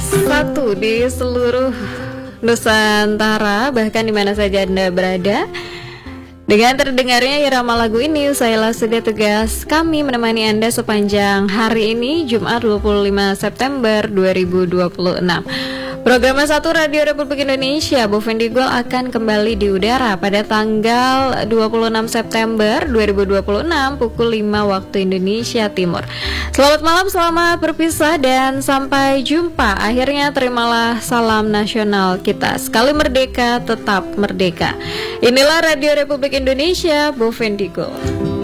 satu di seluruh Nusantara, bahkan di mana saja Anda berada. Dengan terdengarnya irama lagu ini, usailah sudah tugas kami menemani Anda sepanjang hari ini, Jumat 25 September 2026. Program 1 Radio Republik Indonesia Bovendigul akan kembali di udara pada tanggal 26 September 2026 pukul 5 waktu Indonesia Timur. Selamat malam, selamat berpisah dan sampai jumpa. Akhirnya terimalah salam nasional kita. Sekali merdeka, tetap merdeka. Inilah Radio Republik Indonesia Bovendigul.